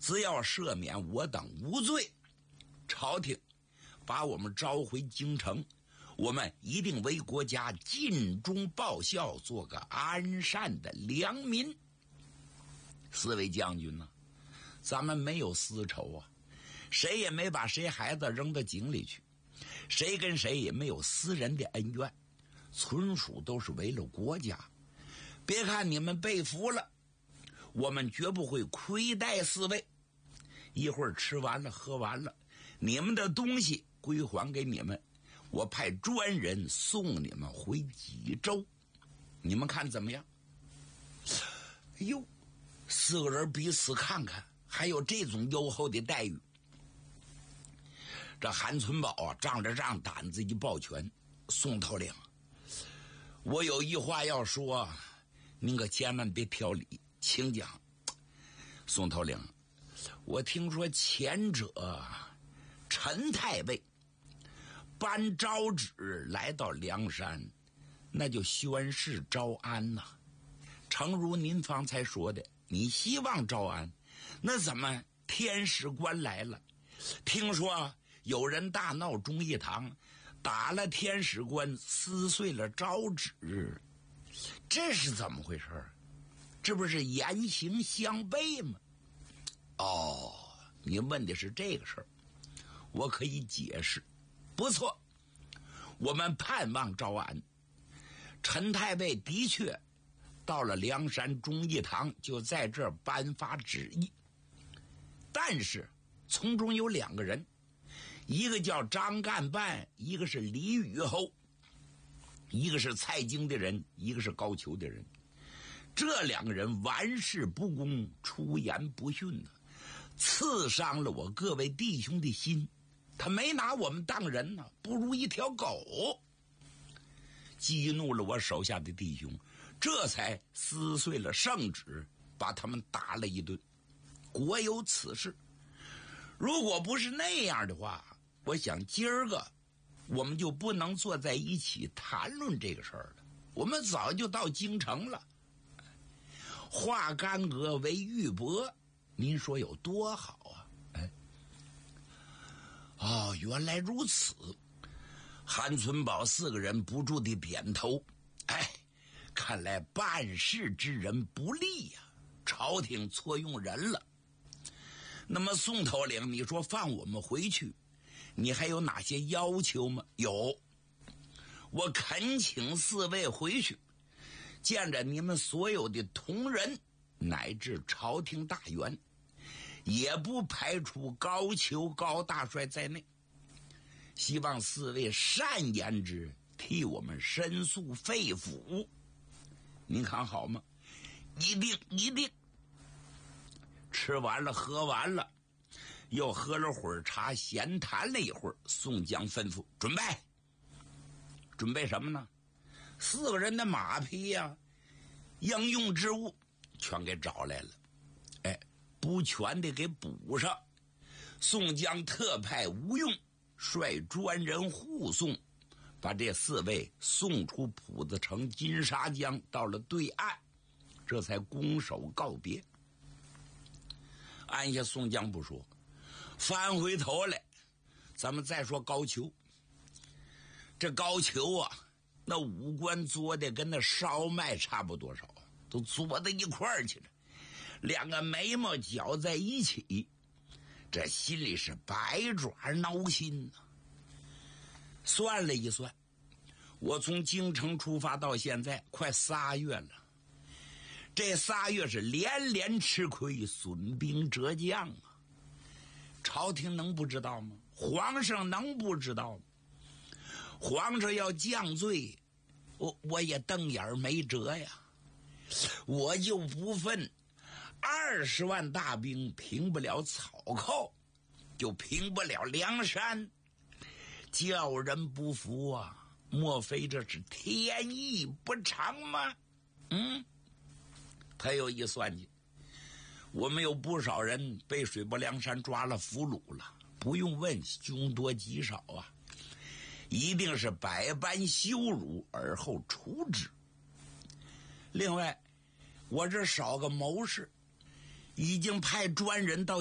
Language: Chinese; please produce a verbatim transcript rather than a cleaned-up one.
只要赦免我等无罪，朝廷把我们召回京城，我们一定为国家尽忠报效，做个安善的良民。四位将军呢、啊，咱们没有私仇啊，谁也没把谁孩子扔到井里去，谁跟谁也没有私人的恩怨，纯属都是为了国家。别看你们被俘了，我们绝不会亏待四位。一会儿吃完了喝完了，你们的东西归还给你们，我派专人送你们回济州，你们看怎么样？哎呦，四个人彼此看看，还有这种优厚的待遇。这韩存宝啊，仗着仗胆子一抱拳，宋头领，我有一话要说，您可千万别挑理，请讲。宋头领，我听说前者陈太尉颁诏旨来到梁山，那就宣誓招安呐、啊。诚如您方才说的，你希望招安，那怎么天使官来了？听说有人大闹忠义堂，打了天使官，撕碎了诏旨，这是怎么回事？这不是言行相悖吗？哦，你问的是这个事儿，我可以解释。不错，我们盼望招安。陈太尉的确到了梁山忠义堂，就在这儿颁发旨意，但是从中有两个人，一个叫张干办，一个是李宇侯，一个是蔡京的人，一个是高俅的人。这两个人玩世不恭，出言不逊的，刺伤了我各位弟兄的心。他没拿我们当人呢，不如一条狗，激怒了我手下的弟兄，这才撕碎了圣旨，把他们打了一顿。国有此事，如果不是那样的话，我想今儿个我们就不能坐在一起谈论这个事儿了，我们早就到京城了。化干戈为玉帛，您说有多好啊？哎，哦，原来如此。韩存宝四个人不住地点头。哎，看来办事之人不利呀、啊，朝廷错用人了。那么宋头领，你说放我们回去，你还有哪些要求吗？有，我恳请四位回去，见着你们所有的同仁乃至朝廷大员，也不排除高俅高大帅在内，希望四位善言之，替我们申诉肺腑。您看好吗？一定一定。吃完了喝完了，又喝了会儿茶，闲谈了一会儿，宋江吩咐准备。准备什么呢？四个人的马匹呀、啊，应用之物全给找来了，哎，不全的给补上。宋江特派吴用率专人护送，把这四位送出浦子城金沙江，到了对岸，这才拱手告别。按下宋江不说，翻回头来，咱们再说高俅。这高俅啊，那五官做的跟那烧麦差不多少，都做到一块儿去了，两个眉毛绞在一起，这心里是百爪挠心呐、啊。算了一算，我从京城出发到现在快仨月了，这仨月是连连吃亏，损兵折将啊！朝廷能不知道吗？皇上能不知道吗？皇上要降罪，我我也瞪眼没辙呀。我就不忿，二十万大兵平不了草寇，就平不了梁山，叫人不服啊！莫非这是天意不长吗？嗯，他有一算计，我们有不少人被水泊梁山抓了俘虏了，不用问凶多吉少啊，一定是百般羞辱而后处之。另外，我这少个谋士，已经派专人到